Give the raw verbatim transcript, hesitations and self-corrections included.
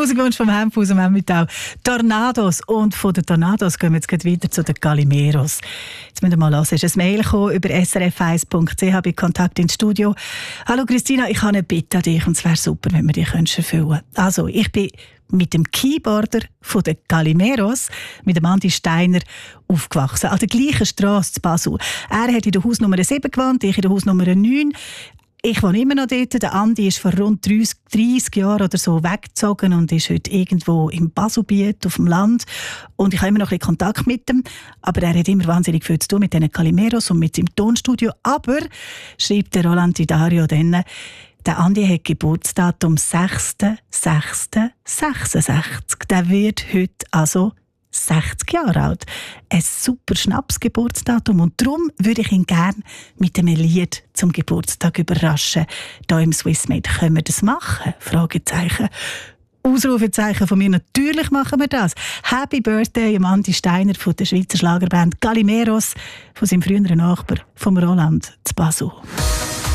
Musikwunsch vom Hemphaus am Emmental. Tornados. Und von den Tornados gehen wir jetzt weiter zu den Calimeros. Jetzt müssen wir mal hören. Es ist ein Mail gekommen über s r f eins punkt c h bei Kontakt ins Studio. Hallo Christina, ich habe eine Bitte an dich und es wäre super, wenn wir die erfüllen können. Also, ich bin mit dem Keyboarder von den Calimeros, mit dem Andi Steiner, aufgewachsen. An der gleichen Strasse zu Basel. Er hat in der Hausnummer sieben gewohnt, ich in der Hausnummer neun. Ich wohne immer noch dort. Der Andi ist vor rund dreissig Jahren oder so weggezogen und ist heute irgendwo im Baselbiet auf dem Land. Und ich habe immer noch ein bisschen Kontakt mit ihm. Aber er hat immer wahnsinnig viel zu tun mit diesen Calimeros und mit seinem Tonstudio. Aber, schreibt der Roland Dario dann, der Andi hat Geburtsdatum sechster sechster sechsundsechzig. Der wird heute also sechzig Jahre alt. Ein super Schnapsgeburtsdatum. Und darum würde ich ihn gerne mit einem Lied zum Geburtstag überraschen. Hier im Swissmade. Können wir das machen? Fragezeichen. Ausrufezeichen von mir. Natürlich machen wir das. Happy Birthday am Andi Steiner von der Schweizer Schlagerband Calimeros, von seinem früheren Nachbar, vom Roland zu Basel.